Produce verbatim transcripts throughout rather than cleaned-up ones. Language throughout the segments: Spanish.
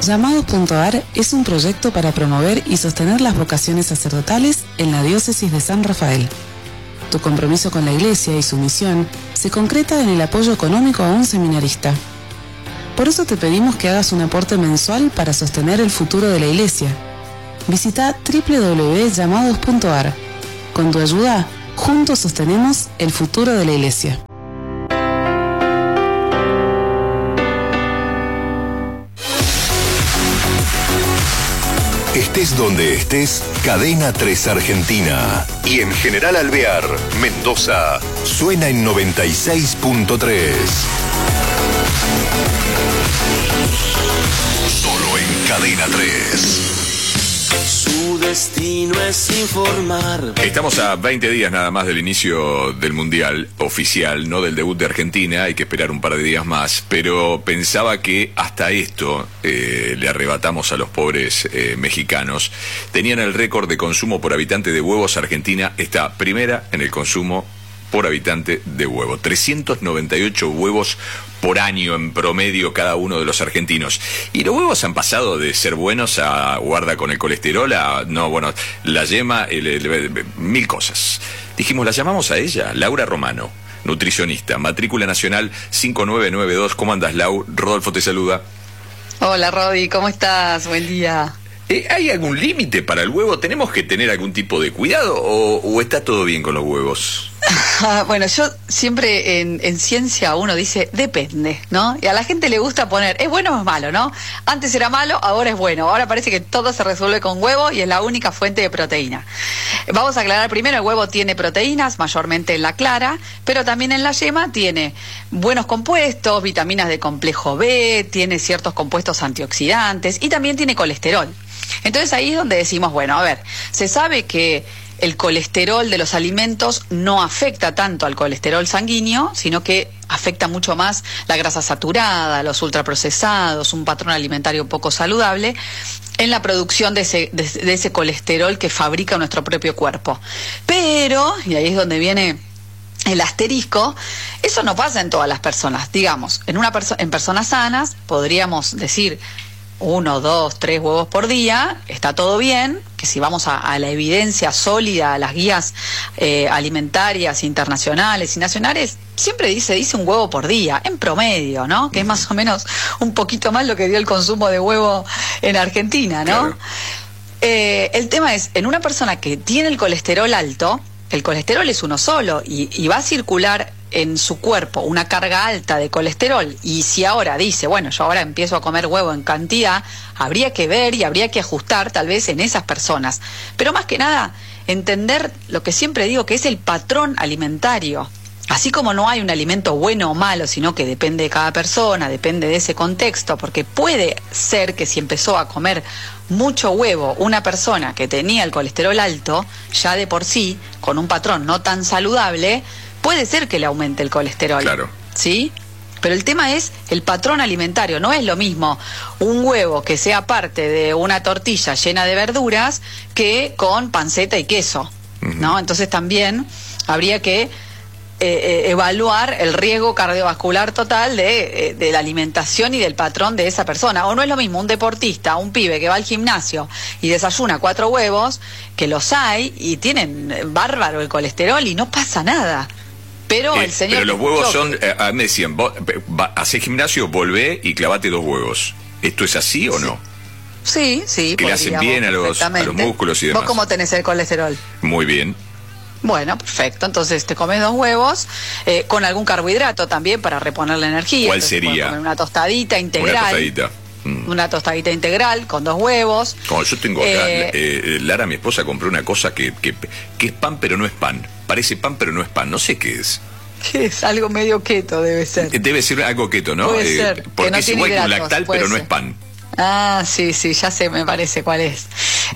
Llamados punto a r es un proyecto para promover y sostener las vocaciones sacerdotales en la diócesis de San Rafael. Tu compromiso con la Iglesia y su misión se concreta en el apoyo económico a un seminarista. Por eso te pedimos que hagas un aporte mensual para sostener el futuro de la Iglesia. Visita doble u doble u doble u punto llamados punto a r. Con tu ayuda, juntos sostenemos el futuro de la Iglesia. Estés donde estés, Cadena tres Argentina. Y en General Alvear, Mendoza, suena en noventa y seis punto tres. Solo en Cadena tres. Su destino es informar. Estamos a veinte días nada más del inicio del Mundial oficial, no del debut de Argentina, hay que esperar un par de días más, pero pensaba que hasta esto eh, le arrebatamos a los pobres eh, mexicanos. Tenían el récord de consumo por habitante de huevos. Argentina está primera en el consumo por habitante de huevo. trescientos noventa y ocho huevos por año en promedio cada uno de los argentinos. Y los huevos han pasado de ser buenos a guarda con el colesterol, a no, bueno, la yema, el, el, el, mil cosas. Dijimos, la llamamos a ella, Laura Romano, nutricionista, matrícula nacional cinco nueve nueve dos. ¿Cómo andas, Lau? Rodolfo te saluda. Hola, Rodi, ¿cómo estás? Buen día. Eh, ¿Hay algún límite para el huevo? ¿Tenemos que tener algún tipo de cuidado o, o está todo bien con los huevos? Bueno, yo siempre en, en ciencia uno dice depende, ¿no? Y a la gente le gusta poner, ¿es bueno o es malo, no? Antes era malo, ahora es bueno. Ahora parece que todo se resuelve con huevo y es la única fuente de proteína. Vamos a aclarar primero, el huevo tiene proteínas, mayormente en la clara, pero también en la yema tiene buenos compuestos, vitaminas de complejo B, tiene ciertos compuestos antioxidantes y también tiene colesterol. Entonces ahí es donde decimos, bueno, a ver, se sabe que el colesterol de los alimentos no afecta tanto al colesterol sanguíneo, sino que afecta mucho más la grasa saturada, los ultraprocesados, un patrón alimentario poco saludable, en la producción de ese, de, de ese colesterol que fabrica nuestro propio cuerpo. Pero, y ahí es donde viene el asterisco, eso no pasa en todas las personas. Digamos, en, una perso- en personas sanas podríamos decir uno, dos, tres huevos por día, está todo bien, que si vamos a, a la evidencia sólida, a las guías eh, alimentarias internacionales y nacionales, siempre dice, dice un huevo por día, en promedio, ¿no? Que es más o menos un poquito más lo que dio el consumo de huevo en Argentina, ¿no? Claro. Eh, el tema es, en una persona que tiene el colesterol alto, el colesterol es uno solo y, y va a circular en su cuerpo una carga alta de colesterol, y si ahora dice, bueno, yo ahora empiezo a comer huevo en cantidad, habría que ver y habría que ajustar tal vez en esas personas. Pero más que nada, entender lo que siempre digo, que es el patrón alimentario. Así como no hay un alimento bueno o malo, sino que depende de cada persona, depende de ese contexto, porque puede ser que si empezó a comer mucho huevo una persona que tenía el colesterol alto, ya de por sí, con un patrón no tan saludable, puede ser que le aumente el colesterol. Claro. ¿Sí? Pero el tema es el patrón alimentario. No es lo mismo un huevo que sea parte de una tortilla llena de verduras que con panceta y queso, uh-huh. ¿no? Entonces también habría que Eh, eh, evaluar el riesgo cardiovascular total de, eh, de la alimentación y del patrón de esa persona. O no es lo mismo un deportista, un pibe que va al gimnasio y desayuna cuatro huevos, que los hay y tienen bárbaro el colesterol y no pasa nada. Pero eh, el señor... Pero los huevos son, eh, me decían, vos, va, hacé gimnasio, volvé y clavate dos huevos. ¿Esto es así o no? Sí, sí. Que le hacen bien a los, a los músculos y demás. ¿Vos cómo tenés el colesterol? Muy bien. Bueno, perfecto. Entonces te comes dos huevos eh, con algún carbohidrato también para reponer la energía. ¿Cuál Entonces, sería? Una tostadita integral. Una tostadita. Mm. Una tostadita integral con dos huevos. Como yo tengo acá, eh, eh, Lara, mi esposa, compró una cosa que, que, que es pan pero no es pan. Parece pan pero no es pan. No sé qué es. ¿Qué es? Algo medio keto debe ser. Debe ser algo keto, ¿no? Puede eh, ser. Porque no es igual que un hidratos, lactal pero ser. no es pan. Ah, sí, sí, ya sé, me parece cuál es.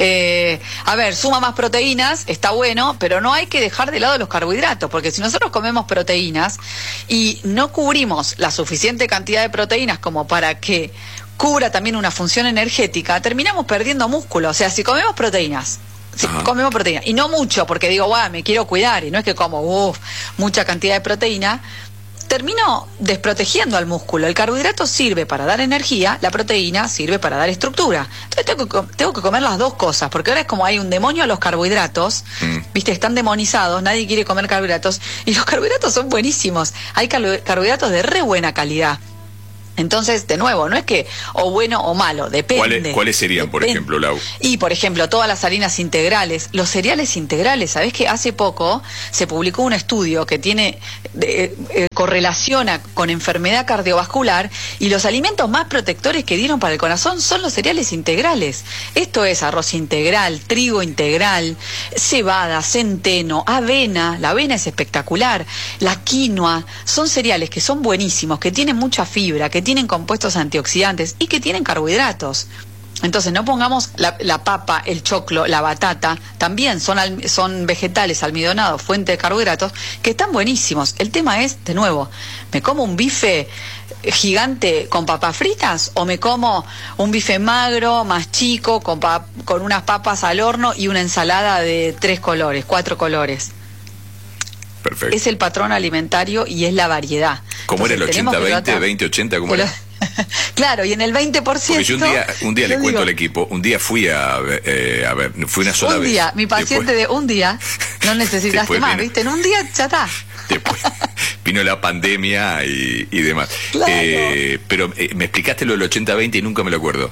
Eh, a ver, suma más proteínas, está bueno, pero no hay que dejar de lado los carbohidratos, porque si nosotros comemos proteínas y no cubrimos la suficiente cantidad de proteínas como para que cubra también una función energética, terminamos perdiendo músculo. O sea, si comemos proteínas, si comemos proteína, y no mucho, porque digo, guau, me quiero cuidar, y no es que como, uff, mucha cantidad de proteína, termino desprotegiendo al músculo. El carbohidrato sirve para dar energía, la proteína sirve para dar estructura. Entonces tengo que, tengo que comer las dos cosas, porque ahora es como hay un demonio a los carbohidratos, mm. viste, están demonizados, nadie quiere comer carbohidratos, y los carbohidratos son buenísimos. Hay carbohidratos de re buena calidad. Entonces, de nuevo, no es que o bueno o malo, depende. ¿Cuáles, ¿cuáles serían, depende. por ejemplo, Lau? Y, por ejemplo, todas las harinas integrales, los cereales integrales. ¿Sabés que hace poco se publicó un estudio que tiene eh, eh, correlaciona con enfermedad cardiovascular, y los alimentos más protectores que dieron para el corazón son los cereales integrales? Esto es arroz integral, trigo integral, cebada, centeno, avena. La avena es espectacular. La quinoa. Son cereales que son buenísimos, que tienen mucha fibra, que tienen compuestos antioxidantes y que tienen carbohidratos. Entonces no pongamos la, la papa, el choclo, la batata, también son, al, son vegetales almidonados, fuente de carbohidratos, que están buenísimos. El tema es, de nuevo, ¿me como un bife gigante con papas fritas o me como un bife magro, más chico, con, pa, con unas papas al horno y una ensalada de tres colores, cuatro colores? Perfecto. Es el patrón alimentario y es la variedad. ¿Cómo era el ochenta veinte, veinte ochenta? ¿Cómo era? Claro, y en el veinte por ciento... Porque yo un día, un día le cuento digo, al equipo, un día fui a, eh, a ver, fui una sola un vez. Un día, mi paciente Después, de un día, no necesitaste más, vino, ¿viste? En un día ya está. Después vino la pandemia y, y demás. Claro. Eh, pero eh, me explicaste lo del ochenta veinte y nunca me lo acuerdo.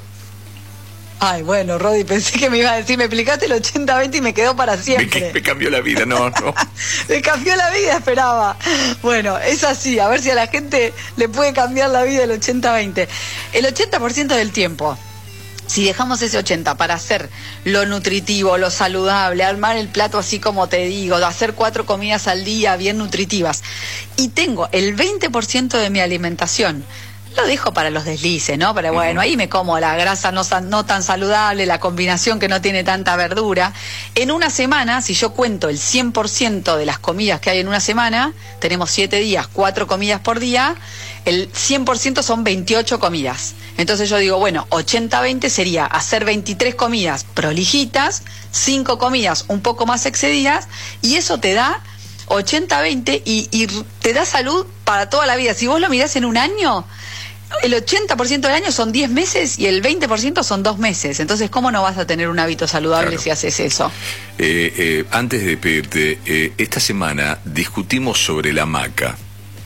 Ay, bueno, Rodi, pensé que me iba a decir, me explicaste el ochenta veinte y me quedó para siempre. Me, me cambió la vida, no, no. Me cambió la vida, esperaba. Bueno, es así, a ver si a la gente le puede cambiar la vida el ochenta veinte. El ochenta por ciento del tiempo, si dejamos ese ochenta para hacer lo nutritivo, lo saludable, armar el plato así como te digo, hacer cuatro comidas al día bien nutritivas, y tengo el veinte por ciento de mi alimentación, lo dejo para los deslices, ¿no? Pero bueno, ahí me como la grasa no, no tan saludable, la combinación que no tiene tanta verdura. En una semana, si yo cuento el cien por ciento de las comidas que hay en una semana, tenemos siete días, cuatro comidas por día, el cien por ciento son veintiocho comidas. Entonces yo digo, bueno, ochenta veinte sería hacer veintitrés comidas prolijitas, cinco comidas un poco más excedidas, y eso te da ochenta veinte y, y te da salud para toda la vida. Si vos lo mirás en un año, el ochenta por ciento del año son diez meses y el veinte por ciento son dos meses. Entonces, ¿cómo no vas a tener un hábito saludable claro. si haces eso? Eh, eh, antes de pedirte, eh, esta semana discutimos sobre la maca.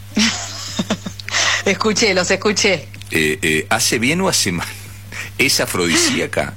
Escuché, los escuché. Eh, eh, ¿Hace bien o hace mal? ¿Es afrodisíaca?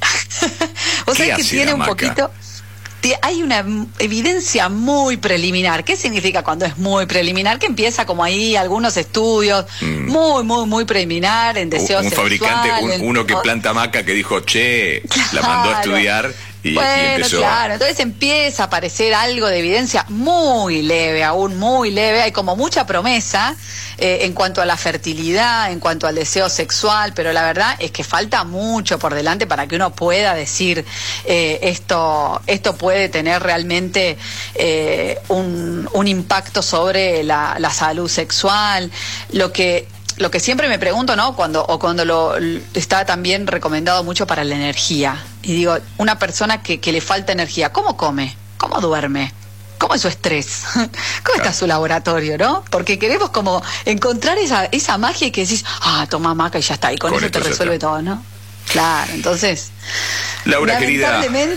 ¿Vos sabés que tiene un maca? poquito... Hay una evidencia muy preliminar. ¿Qué significa cuando es muy preliminar? Que empieza como ahí algunos estudios mm. muy, muy, muy preliminar en deseos un sexuales. Un fabricante, un, uno que planta maca que dijo, che, claro. la mandó a estudiar y, bueno, y empezó. Claro, entonces empieza a aparecer algo de evidencia muy leve, aún muy leve. Hay como mucha promesa eh, en cuanto a la fertilidad, en cuanto al deseo sexual, pero la verdad es que falta mucho por delante para que uno pueda decir eh, esto, esto puede tener realmente eh, un, un impacto sobre la, la salud sexual. Lo que Lo que siempre me pregunto, ¿no? Cuando, o cuando lo, está también recomendado mucho para la energía. Y digo, una persona que, que le falta energía, ¿cómo come? ¿Cómo duerme? ¿Cómo es su estrés? ¿Cómo claro. está su laboratorio, no? Porque queremos como encontrar esa, esa magia y que decís, ah, toma maca y ya está. Y con, con eso te resuelve está. todo, ¿no? Claro, entonces... Laura, querida,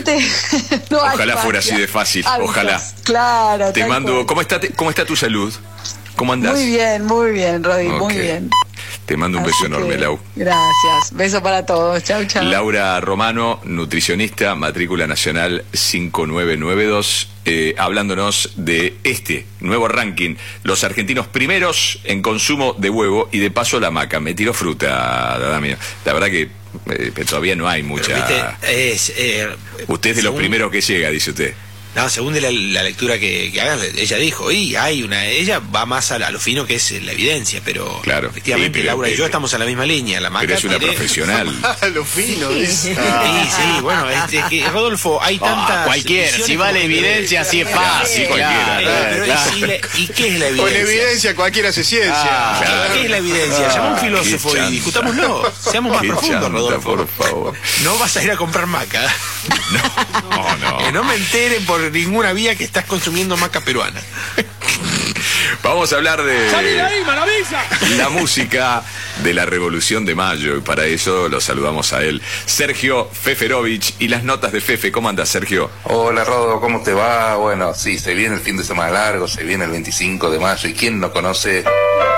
no ojalá fuera así de fácil, Hábitos, ojalá. Claro. Te mando, ¿cómo está, ¿cómo está tu salud? ¿Cómo andás? Muy bien, muy bien, Rodi, okay. muy bien. Te mando un Así beso enorme, Lau. Gracias, beso para todos, chau, chau. Laura Romano, nutricionista, matrícula nacional cinco nueve nueve dos, eh, hablándonos de este nuevo ranking, los argentinos primeros en consumo de huevo y de paso la maca. Me tiró fruta, Damián. La verdad que eh, todavía no hay mucha... Pero, ¿viste? Es, eh, usted es de según... los primeros que llega, dice usted. No, según de la, la lectura que, que hagas, ella dijo, y hay una, ella va más a, la, a lo fino que es la evidencia, pero claro, efectivamente sí, pero, Laura pero, y yo estamos en la misma línea. La maca pero es una tiene... profesional. A lo fino, sí, es... sí, sí, bueno, es, es que, Rodolfo, hay tantas... Oh, cualquiera, si vale evidencia, así es fácil. Cualquiera. Claro, claro. ¿Y, la, ¿Y qué es la evidencia? Con evidencia cualquiera hace ciencia. Ah, claro. ¿Qué es la evidencia? Llama a un filósofo y discutámoslo. Seamos más profundos, chanta, Rodolfo. Por favor. No vas a ir a comprar maca. No, no, no. Que no me enteren por ninguna vía que estás consumiendo maca peruana. Vamos a hablar de ¡Salí de ahí, maravilla! la música de la Revolución de Mayo, y para eso lo saludamos a él, Sergio Feferovich, y las notas de Fefe. ¿Cómo andas, Sergio? Hola, Rodo, ¿cómo te va? Bueno, sí, se viene el fin de semana largo, se viene el veinticinco de mayo, y quién no conoce